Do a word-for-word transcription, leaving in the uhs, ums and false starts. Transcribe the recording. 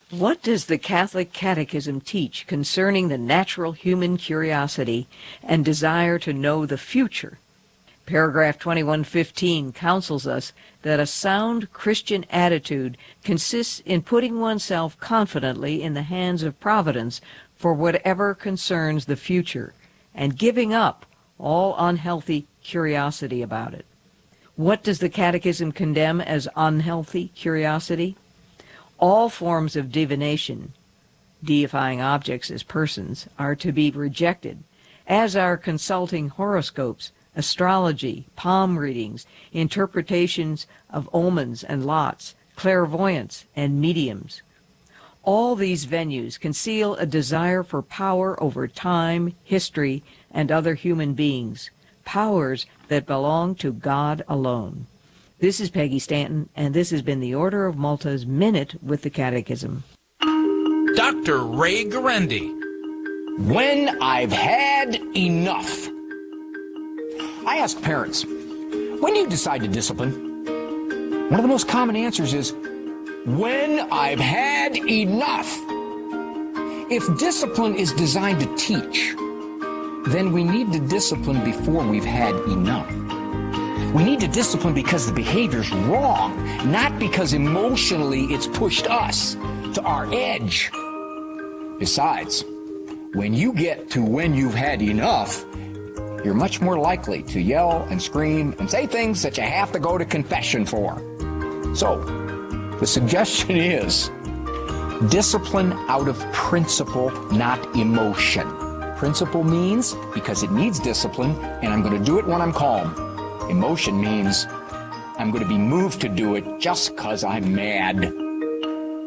What does the Catholic Catechism teach concerning the natural human curiosity and desire to know the future? Paragraph twenty-one fifteen counsels us that a sound Christian attitude consists in putting oneself confidently in the hands of Providence for whatever concerns the future, and giving up all unhealthy curiosity about it. What does the Catechism condemn as unhealthy curiosity? All forms of divination, deifying objects as persons, are to be rejected, as are consulting horoscopes, astrology, palm readings, interpretations of omens and lots, clairvoyance, and mediums. All these venues conceal a desire for power over time, history, and other human beings, powers that belong to God alone. This is Peggy Stanton, and this has been the Order of Malta's Minute with the Catechism. Doctor Ray Guarendi. When I've had enough. I ask parents, when do you decide to discipline? One of the most common answers is, when I've had enough. If discipline is designed to teach, then we need to discipline before we've had enough. We need to discipline because the behavior's wrong, not because emotionally it's pushed us to our edge. Besides, when you get to when you've had enough, you're much more likely to yell and scream and say things that you have to go to confession for. So, the suggestion is discipline out of principle, not emotion. Principle means because it needs discipline, and I'm going to do it when I'm calm. Emotion means I'm going to be moved to do it just because I'm mad.